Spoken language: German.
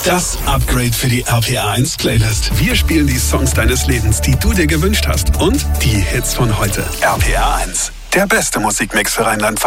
Das Upgrade für die RPA1 Playlist. Wir spielen die Songs deines Lebens, die du dir gewünscht hast. Und die Hits von heute. RPA1, der beste Musikmix für Rheinland-Pfalz.